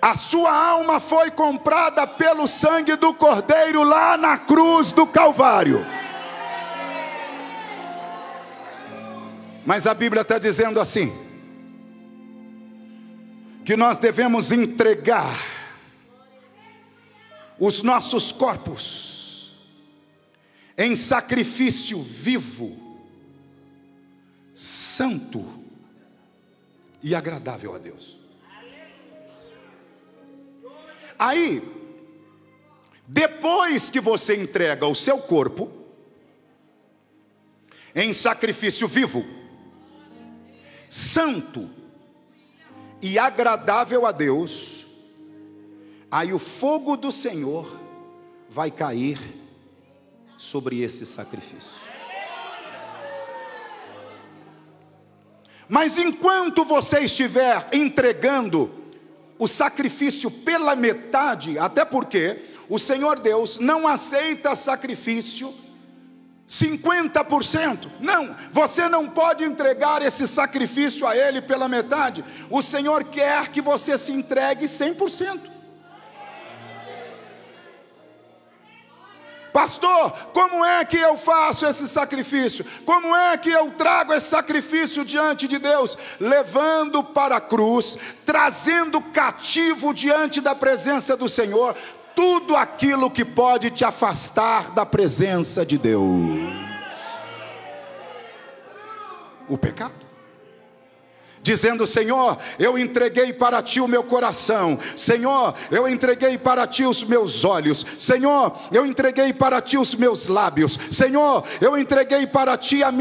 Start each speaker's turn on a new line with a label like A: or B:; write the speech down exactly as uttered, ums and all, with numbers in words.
A: A sua alma foi comprada pelo sangue do Cordeiro lá na cruz do Calvário. Mas a Bíblia está dizendo assim, que nós devemos entregar os nossos corpos em sacrifício vivo, santo e agradável a Deus. Aí, depois que você entrega o seu corpo em sacrifício vivo, santo e agradável a Deus, aí o fogo do Senhor vai cair sobre esse sacrifício. Mas enquanto você estiver entregando o sacrifício pela metade, até porque o Senhor Deus não aceita sacrifício cinquenta por cento, não, você não pode entregar esse sacrifício a Ele pela metade. O Senhor quer que você se entregue cem por cento. Pastor, como é que eu faço esse sacrifício? Como é que eu trago esse sacrifício diante de Deus? Levando para a cruz, trazendo cativo diante da presença do Senhor tudo aquilo que pode te afastar da presença de Deus. O pecado. Dizendo: Senhor, eu entreguei para Ti o meu coração. Senhor, eu entreguei para Ti os meus olhos. Senhor, eu entreguei para Ti os meus lábios. Senhor, eu entreguei para Ti a minha